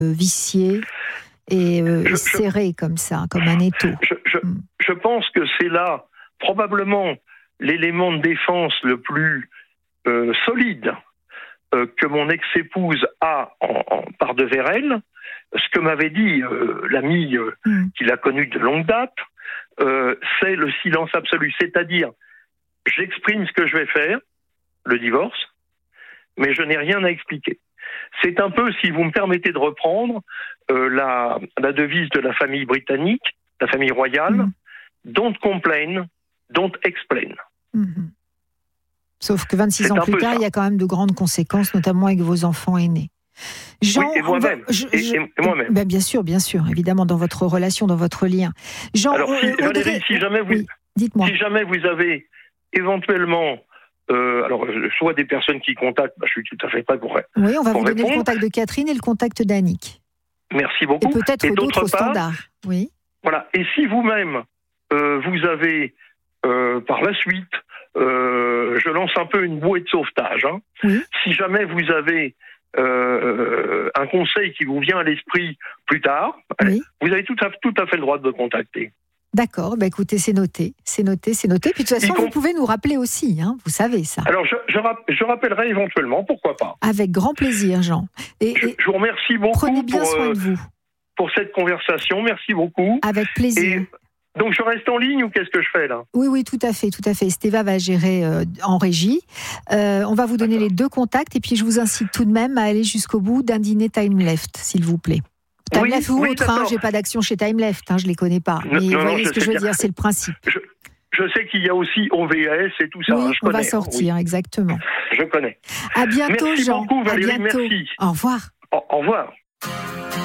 vicié et serré comme ça, comme un étau. Je pense que c'est là probablement l'élément de défense le plus solide que mon ex-épouse a par devers elle. Ce que m'avait dit l'ami qu'il a connu de longue date, c'est le silence absolu. C'est-à-dire, j'exprime ce que je vais faire, le divorce, mais je n'ai rien à expliquer. C'est un peu, si vous me permettez de reprendre, la devise de la famille britannique, la famille royale, don't complain, don't explain. Sauf que 26 ans plus tard, il y a quand même de grandes conséquences, notamment avec vos enfants aînés. Jean, oui, et moi-même. Et moi-même. Ben bien sûr, évidemment, dans votre relation, dans votre lien. Jean, alors, Valérie, si jamais vous avez éventuellement, soit des personnes qui contactent, je suis tout à fait prêt pour répondre. Oui, on va vous donner le contact de Catherine et le contact d'Annick. Merci beaucoup. Et peut-être d'autres standards. Oui. Voilà. Et si vous-même, vous avez, par la suite, je lance un peu une bouée de sauvetage. Oui. Si jamais vous avez un conseil qui vous vient à l'esprit plus tard, oui. Vous avez tout à fait le droit de me contacter. D'accord, écoutez, c'est noté. Puis de toute façon, vous pouvez nous rappeler aussi, vous savez ça. Alors, je rappellerai éventuellement, pourquoi pas. Avec grand plaisir, Jean. Je vous remercie beaucoup. Prenez bien soin de vous. Pour cette conversation, merci beaucoup. Avec plaisir. Donc, je reste en ligne ou qu'est-ce que je fais là ? Oui, tout à fait. Steva va gérer en régie. On va vous donner les deux contacts et puis je vous incite tout de même à aller jusqu'au bout d'un dîner Time Left, s'il vous plaît. Time Left ou autre, j'ai pas d'action chez Time Left, je les connais pas. Mais vous voyez ce que je veux dire, c'est le principe. Je sais qu'il y a aussi OVS et tout ça. Oui, je connais, on va sortir, exactement. Je connais. À bientôt, merci Jean. Beaucoup, Valérie, à bientôt. Merci. Au revoir. Au revoir.